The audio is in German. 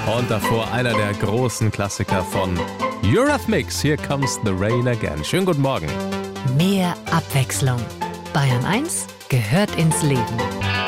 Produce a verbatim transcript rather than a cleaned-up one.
Und davor einer der großen Klassiker von Eurythmics. Here Comes the Rain Again. Schönen guten Morgen. Mehr Abwechslung. Bayern eins gehört ins Leben.